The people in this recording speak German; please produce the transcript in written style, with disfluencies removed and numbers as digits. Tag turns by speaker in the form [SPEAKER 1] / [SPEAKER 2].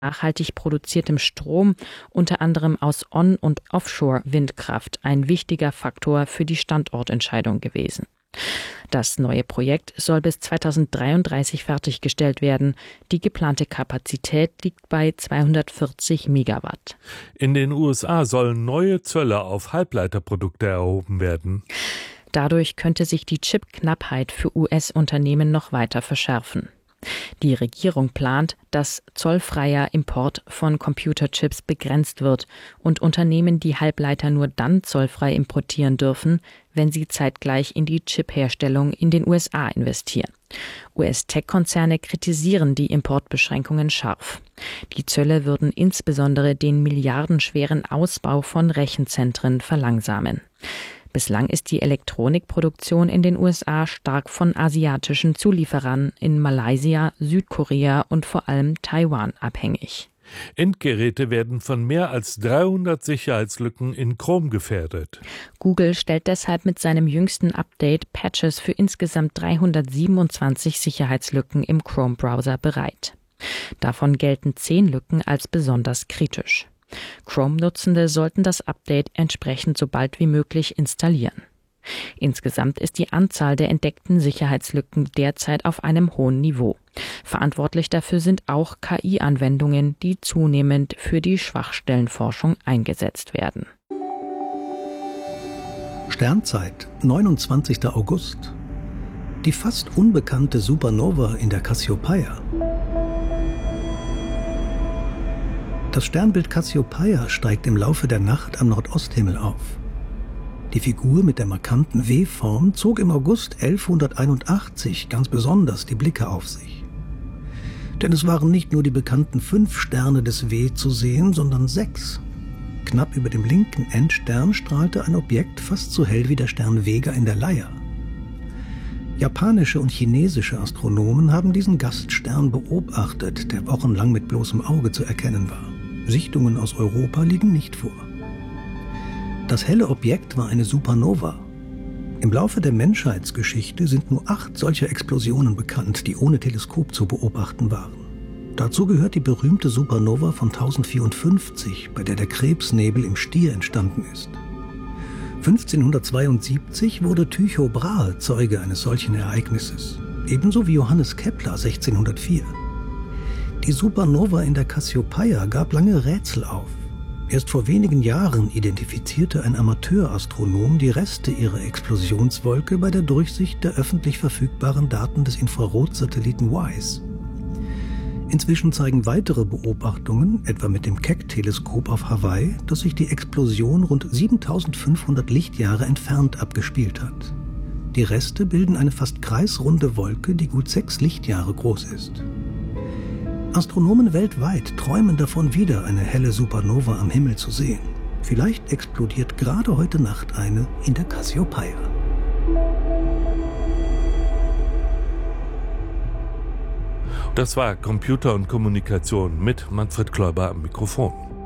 [SPEAKER 1] nachhaltig produziertem Strom, unter anderem aus On- und Offshore-Windkraft, ein wichtiger Faktor für die Standortentscheidung gewesen. Das neue Projekt soll bis 2033 fertiggestellt werden. Die geplante Kapazität liegt bei 240 Megawatt.
[SPEAKER 2] In den USA sollen neue Zölle auf Halbleiterprodukte erhoben werden.
[SPEAKER 1] Dadurch könnte sich die Chipknappheit für US-Unternehmen noch weiter verschärfen. Die Regierung plant, dass zollfreier Import von Computerchips begrenzt wird und Unternehmen die Halbleiter nur dann zollfrei importieren dürfen, wenn sie zeitgleich in die Chipherstellung in den USA investieren. US-Tech-Konzerne kritisieren die Importbeschränkungen scharf. Die Zölle würden insbesondere den milliardenschweren Ausbau von Rechenzentren verlangsamen. Bislang ist die Elektronikproduktion in den USA stark von asiatischen Zulieferern in Malaysia, Südkorea und vor allem Taiwan abhängig.
[SPEAKER 2] Endgeräte werden von mehr als 300 Sicherheitslücken in Chrome gefährdet.
[SPEAKER 1] Google stellt deshalb mit seinem jüngsten Update Patches für insgesamt 327 Sicherheitslücken im Chrome-Browser bereit. Davon gelten 10 Lücken als besonders kritisch. Chrome-Nutzende sollten das Update entsprechend so bald wie möglich installieren. Insgesamt ist die Anzahl der entdeckten Sicherheitslücken derzeit auf einem hohen Niveau. Verantwortlich dafür sind auch KI-Anwendungen, die zunehmend für die Schwachstellenforschung eingesetzt werden.
[SPEAKER 3] Sternzeit, 29. August. Die fast unbekannte Supernova in der Cassiopeia. Das Sternbild Cassiopeia steigt im Laufe der Nacht am Nordosthimmel auf. Die Figur mit der markanten W-Form zog im August 1181 ganz besonders die Blicke auf sich. Denn es waren nicht nur die bekannten 5 Sterne des W zu sehen, sondern 6. Knapp über dem linken Endstern strahlte ein Objekt fast so hell wie der Stern Vega in der Leier. Japanische und chinesische Astronomen haben diesen Gaststern beobachtet, der wochenlang mit bloßem Auge zu erkennen war. Sichtungen aus Europa liegen nicht vor. Das helle Objekt war eine Supernova. Im Laufe der Menschheitsgeschichte sind nur 8 solcher Explosionen bekannt, die ohne Teleskop zu beobachten waren. Dazu gehört die berühmte Supernova von 1054, bei der der Krebsnebel im Stier entstanden ist. 1572 wurde Tycho Brahe Zeuge eines solchen Ereignisses, ebenso wie Johannes Kepler 1604. Die Supernova in der Cassiopeia gab lange Rätsel auf. Erst vor wenigen Jahren identifizierte ein Amateurastronom die Reste ihrer Explosionswolke bei der Durchsicht der öffentlich verfügbaren Daten des Infrarotsatelliten WISE. Inzwischen zeigen weitere Beobachtungen, etwa mit dem Keck-Teleskop auf Hawaii, dass sich die Explosion rund 7500 Lichtjahre entfernt abgespielt hat. Die Reste bilden eine fast kreisrunde Wolke, die gut 6 Lichtjahre groß ist. Astronomen weltweit träumen davon, wieder eine helle Supernova am Himmel zu sehen. Vielleicht explodiert gerade heute Nacht eine in der Cassiopeia.
[SPEAKER 2] Das war Computer und Kommunikation mit Manfred Kläuber am Mikrofon.